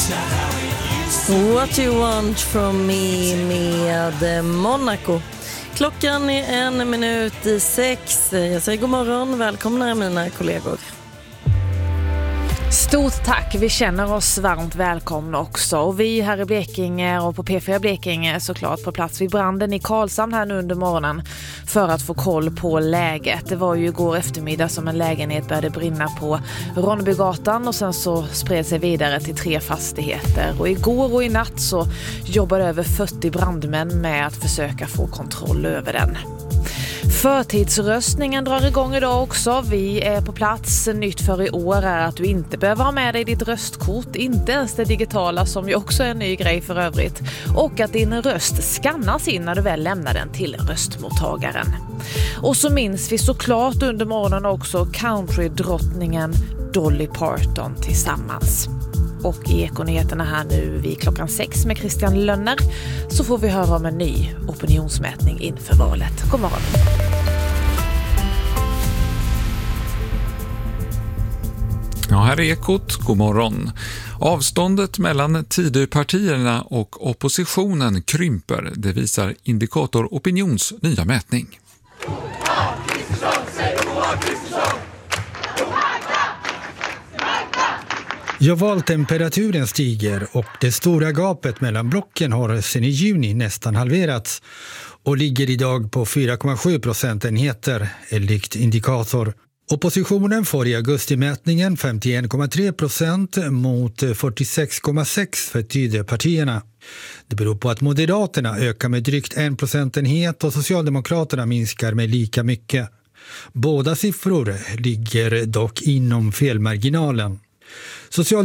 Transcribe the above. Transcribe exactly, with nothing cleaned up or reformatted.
What You Want From Me med Monaco. Klockan är en minut i sex. Jag säger god morgon, välkomna mina kollegor. Stort tack, vi känner oss varmt välkomna också. Och vi här i Blekinge och på P fyra Blekinge är såklart på plats vid branden i Karlshamn här nu under morgonen för att få koll på läget. Det var ju igår eftermiddag som en lägenhet började brinna på Ronnebygatan och sen så spred sig vidare till tre fastigheter. Och igår och i natt så jobbade över fyrtio brandmän med att försöka få kontroll över den. Förtidsröstningen drar igång idag också. Vi är på plats. Nytt för i år är att du inte behöver ha med dig ditt röstkort, inte ens det digitala som ju också är en ny grej för övrigt. Och att din röst skannas in när du väl lämnar den till röstmottagaren. Och så minns vi såklart under morgonen också countrydrottningen Dolly Parton tillsammans. Och i Ekonyheterna här nu vid klockan sex med Christian Lönner så får vi höra om en ny opinionsmätning inför valet. God morgon. Ja, här är Ekot. God morgon. Avståndet mellan Tidöpartierna och oppositionen krymper. Det visar Indikator Opinions nya mätning. Ja, valtemperaturen stiger och det stora gapet mellan blocken har sedan i juni nästan halverats och ligger idag på fyra komma sju procentenheter enligt Indikator. Oppositionen får i augustimätningen femtioen komma tre procent mot fyrtiosex komma sex för Tidöpartierna. Det beror på att Moderaterna ökar med drygt en procentenhet och Socialdemokraterna minskar med lika mycket. Båda siffror ligger dock inom felmarginalen. Social